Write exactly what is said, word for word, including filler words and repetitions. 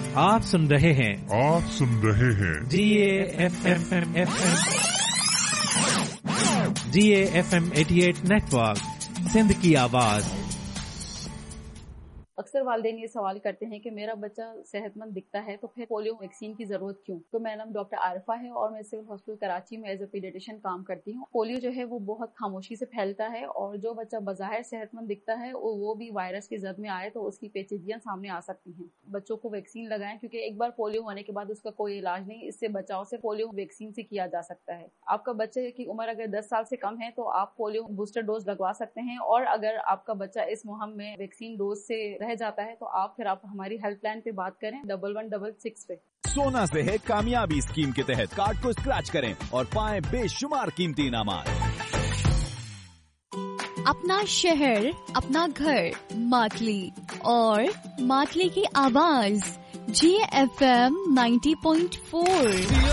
आप सुन रहे हैं आप सुन रहे हैं D A F M F D A F M eighty eight network, Sindh की आवाज। अक्सर वालिदैन ये सवाल करते हैं कि मेरा बच्चा सेहतमंद दिखता है तो फिर पोलियो वैक्सीन की जरूरत क्यों। तो मेरा नाम डॉक्टर आरिफा है और मैं सिविल हॉस्पिटल कराची में एज ए पीडियाट्रिशियन काम करती हूँ। पोलियो जो है वो बहुत खामोशी से फैलता है और जो बच्चा बज़ाहिर सेहतमंद दिखता है वो भी वायरस की जद में आए तो उसकी पेचीदगियां सामने आ सकती हैं। बच्चों को वैक्सीन लगाएं क्योंकि एक बार पोलियो होने के बाद उसका कोई इलाज नहीं, इससे बचाव से पोलियो वैक्सीन से किया जा सकता है। आपका बच्चे की उम्र अगर दस साल से कम है तो आप पोलियो बूस्टर डोज लगवा सकते हैं, और अगर आपका बच्चा इस मुहिम में वैक्सीन डोज से रह जाता है तो आप फिर आप हमारी हेल्पलाइन पे बात करें डबल वन डबल सिक्स पे। सोना से है कामयाबी स्कीम के तहत कार्ड को स्क्रैच करें और पाएं बेशुमार कीमती इनामात। अपना शहर, अपना घर, मातली और मातली की आवाज जी F M ninety point four.